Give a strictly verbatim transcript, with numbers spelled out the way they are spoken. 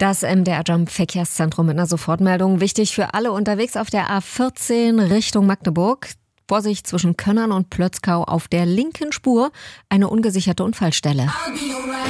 Das M D R Jump Verkehrszentrum mit einer Sofortmeldung. Wichtig für alle unterwegs auf der A vierzehn Richtung Magdeburg. Vorsicht zwischen Könnern und Plötzkau auf der linken Spur. Eine ungesicherte Unfallstelle.